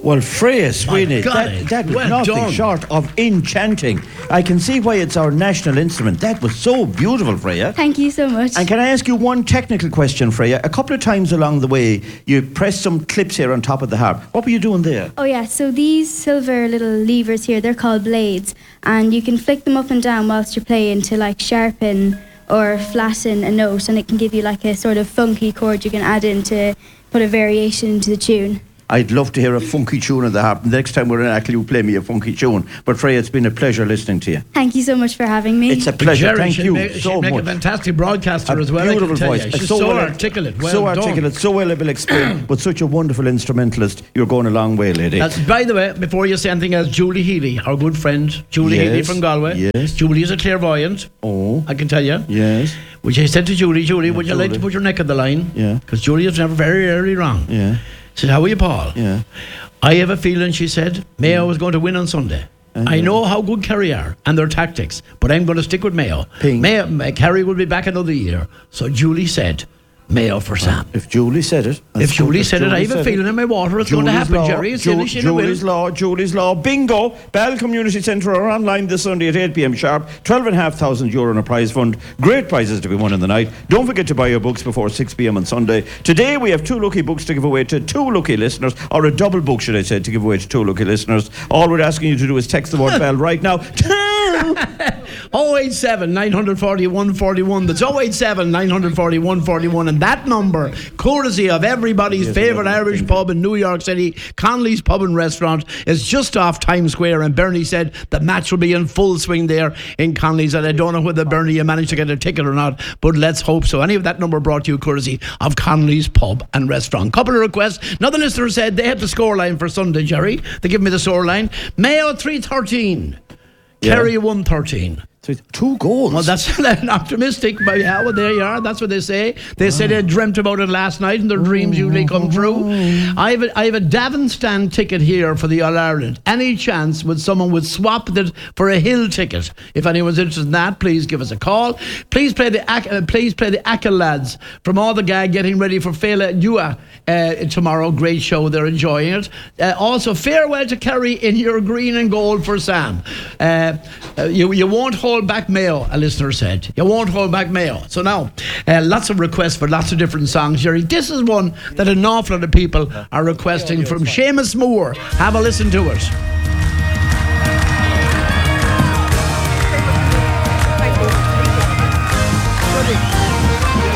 Well, Freya Sweeney, that was nothing short of enchanting. I can see why it's our national instrument. That was so beautiful, Freya. Thank you so much. And can I ask you one technical question, Freya? A couple of times along the way, you pressed some clips here on top of the harp. What were you doing there? Oh yeah, so these silver little levers here, they're called blades, and you can flick them up and down whilst you're playing to like sharpen or flatten a note, and it can give you like a sort of funky chord you can add in to put a variation into the tune. I'd love to hear a funky tune on the harp. Next time we're in Achill, you play me a funky tune. But Freya, it's been a pleasure listening to you. Thank you so much for having me. It's a pleasure. Jerry, Thank you She'd so make much. a fantastic broadcaster as well. Beautiful voice. She's so articulate. Well so done. articulate, so well able to explain. But such a wonderful instrumentalist. You're going a long way, lady. By the way, before you say anything else, Julie Healy, our good friend, Julie Healy from Galway. Yes. Julie is a clairvoyant. Oh. I can tell you. Yes. Which I said to Julie, would you like to put your neck on the line? Yeah. Because Julie is never very early wrong. Yeah. Said, how are you, Paul? Yeah. I have a feeling, she said, Mayo was going to win on Sunday. I know how good Kerry are and their tactics, but I'm going to stick with Mayo. Kerry will be back another year. So Julie said, Mayo for Sam. If Julie said it. If Julie said it, I have a feeling in my water it's going to happen, Jerry. It's Julie's Law. Bingo. Bell Community Centre are online this Sunday at 8 p.m. sharp. €12,500 in a prize fund. Great prizes to be won in the night. Don't forget to buy your books before 6 p.m. on Sunday. Today we have 2 lucky books to give away to 2 lucky listeners, or a double book, should I say, to give away to 2 lucky listeners. All we're asking you to do is text the word Bell right now. 087 940 141. That's 087 940 141. And that number, courtesy of everybody's favourite Irish pub in New York City, Connolly's Pub and Restaurant, is just off Times Square. And Bernie said the match will be in full swing there in Connolly's. And I don't know whether, Bernie, you managed to get a ticket or not, but let's hope so. Any of that number brought to you courtesy of Connolly's Pub and Restaurant. Couple of requests. Another listener said they had the scoreline for Sunday, Jerry. They give me the scoreline. Mayo 313. Kerry 113. 2 goals. Well, that's optimistic, but yeah, well, there you are. That's what they say. They say they dreamt about it last night, and their dreams usually come true. I have a Davin stand ticket here for the All Ireland. Any chance would someone would swap that for a Hill ticket? If anyone's interested in that, please give us a call. Please play the Achill lads from All the Gag getting ready for Fela Dua tomorrow. Great show. They're enjoying it. Also, farewell to Kerry in your green and gold for Sam. You won't hold back Mayo, a listener said. You won't hold back Mayo. So now, lots of requests for lots of different songs, Jerry. This is one that an awful lot of people are requesting from Seamus Moore. Have a listen to it.